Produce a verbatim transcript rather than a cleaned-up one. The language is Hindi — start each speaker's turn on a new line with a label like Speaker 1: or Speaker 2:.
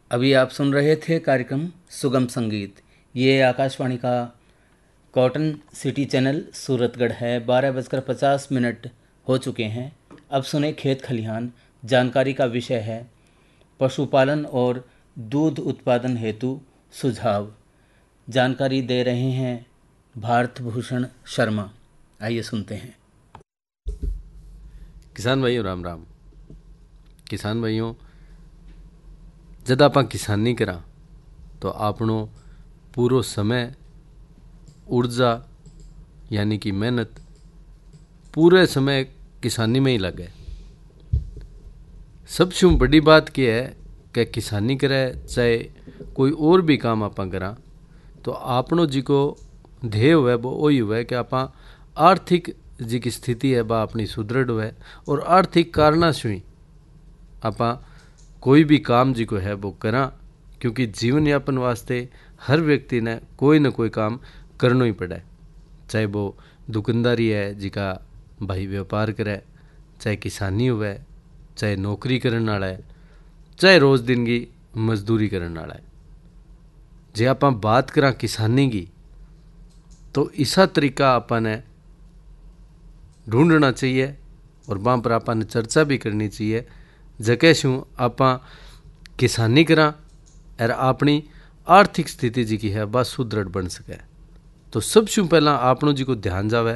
Speaker 1: अभी आप सुन रहे थे कार्यक्रम सुगम संगीत। ये आकाशवाणी का कॉटन सिटी चैनल सूरतगढ़ है। बारह बजकर पचास मिनट हो चुके हैं। अब सुने खेत खलिहान। जानकारी का विषय है पशुपालन और दूध उत्पादन हेतु सुझाव। जानकारी दे रहे हैं भारत भूषण शर्मा। आइए सुनते हैं।
Speaker 2: किसान भाइयों राम राम। किसान भाइयों, जद आप किसानी करा तो आपनो पूरो समय, ऊर्जा यानी कि मेहनत पूरे समय किसानी में ही लगे। सबसे बड़ी बात क्या है कि किसानी करे चाहे कोई और भी काम आप करा तो आपनो जी को ध्येय हुए वो वही हुए कि आप आर्थिक जी की स्थिति है वह अपनी सुदृढ़ हुए और आर्थिक कारणा से ही आप कोई भी काम जी को है वो करा, क्योंकि जीवन यापन वास्ते हर व्यक्ति ने कोई न कोई काम करना ही पड़े। चाहे वो दुकानदारी है जिका भाई व्यापार करे, चाहे किसानी हुए, चाहे नौकरी करने वाला है, चाहे रोज दिन की मजदूरी करने वाला है। जे आप बात करा किसानी की तो इसा तरीका अपने ढूंढना चाहिए और वहाँ पर अपन चर्चा भी करनी चाहिए जगह शू आप किसानी करा और अपनी आर्थिक स्थिति जी की है वह सुदृढ़ बन सके। तो सबसे पहला आपनों जी को ध्यान जावे